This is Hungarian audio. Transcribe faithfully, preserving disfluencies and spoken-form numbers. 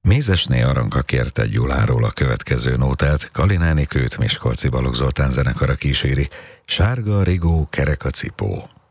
Mézesné Aranka kérte Gyuláról a következő nótát, Kalinánik őt Miskolci Balogh Zoltán zenekara kíséri. Sárga, rigó, kerek a cipó.